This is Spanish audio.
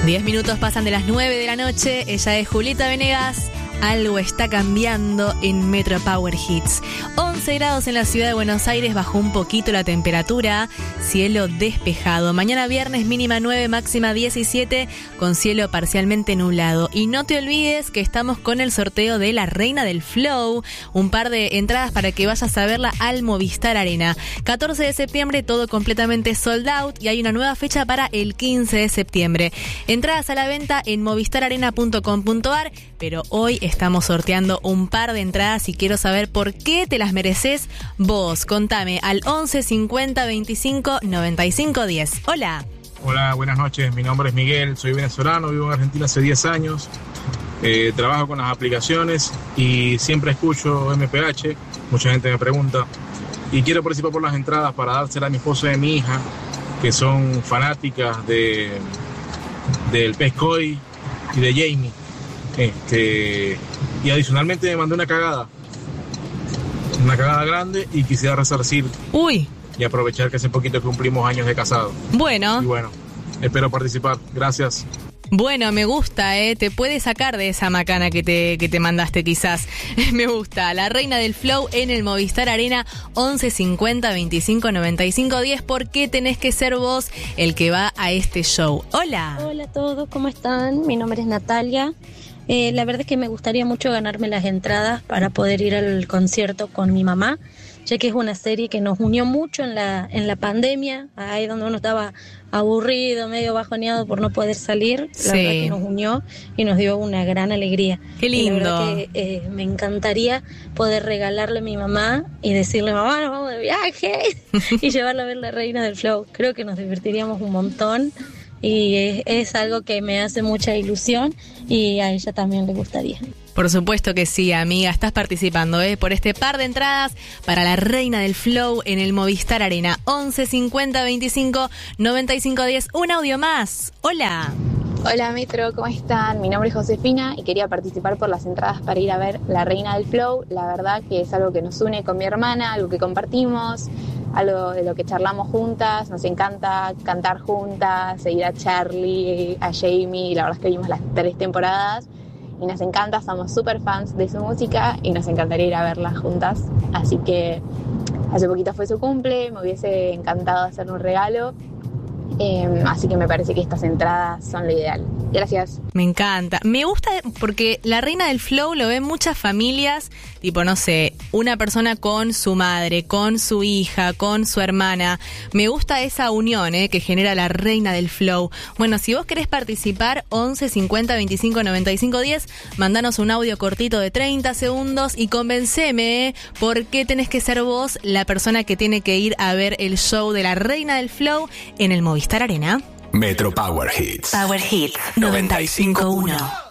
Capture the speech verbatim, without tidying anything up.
Diez minutos pasan de las nueve de la noche. Ella es Julieta Venegas. Algo está cambiando en Metro Power Hits. once grados en la ciudad de Buenos Aires, bajó un poquito la temperatura, cielo despejado. Mañana viernes mínima nueve, máxima diecisiete, con cielo parcialmente nublado. Y no te olvides que estamos con el sorteo de la Reina del Flow, un par de entradas para que vayas a verla al Movistar Arena. catorce de septiembre, todo completamente sold out, y hay una nueva fecha para el quince de septiembre. Entradas a la venta en movistar arena punto com punto a r, pero hoy estamos sorteando un par de entradas y quiero saber por qué te las mereces vos. Contame al once cincuenta veinticinco noventa y cinco diez. Hola. Hola, buenas noches. Mi nombre es Miguel, soy venezolano, vivo en Argentina hace diez años. Eh, trabajo con las aplicaciones y siempre escucho M P H. Mucha gente me pregunta. Y quiero participar por las entradas para dárselas a mi esposa y a mi hija, que son fanáticas de del Pescoy y de Jamie. Este, y adicionalmente me mandé una cagada, una cagada grande y quisiera resarcir. Uy. Y aprovechar que hace poquito cumplimos años de casado. Bueno. Y bueno, espero participar. Gracias. Bueno, me gusta, ¿eh? Te puede sacar de esa macana que te, que te mandaste quizás. Me gusta. La Reina del Flow en el Movistar Arena, once cincuenta veinticinco noventa y cinco diez. ¿Por qué tenés que ser vos el que va a este show? Hola. Hola a todos, ¿cómo están? Mi nombre es Natalia. Eh, la verdad es que me gustaría mucho ganarme las entradas para poder ir al concierto con mi mamá, ya que es una serie que nos unió mucho en la en la pandemia, ahí donde uno estaba aburrido, medio bajoneado por no poder salir. La sí. verdad que nos unió y nos dio una gran alegría. Qué lindo. Y la verdad que eh, me encantaría poder regalarle a mi mamá y decirle, mamá, nos vamos de viaje y llevarla a ver La Reina del Flow. Creo que nos divertiríamos un montón. Y es, es algo que me hace mucha ilusión y a ella también le gustaría. Por supuesto que sí, amiga. Estás participando ¿eh? por este par de entradas para la Reina del Flow en el Movistar Arena. once cincuenta veinticinco noventa y cinco diez. Un audio más. Hola. Hola Metro, ¿cómo están? Mi nombre es Josefina y quería participar por las entradas para ir a ver La Reina del Flow. La verdad que es algo que nos une con mi hermana, algo que compartimos, algo de lo que charlamos juntas. Nos encanta cantar juntas, seguir a Charlie, a Jamie. La verdad es que vimos las tres temporadas y nos encanta, somos súper fans de su música y nos encantaría ir a verlas juntas. Así que hace poquito fue su cumple, me hubiese encantado hacerle un regalo. Eh, así que me parece que estas entradas son lo ideal. Gracias. Me encanta. Me gusta porque La Reina del Flow lo ven muchas familias, tipo, no sé, una persona con su madre, con su hija, con su hermana. Me gusta esa unión eh, que genera La Reina del Flow. Bueno, si vos querés participar, once cincuenta veinticinco noventa y cinco diez, mandanos un audio cortito de treinta segundos y convenceme eh, por qué tenés que ser vos la persona que tiene que ir a ver el show de La Reina del Flow en el Movistar Arena. Metro Power Hits. Power Hits noventa y cinco punto uno.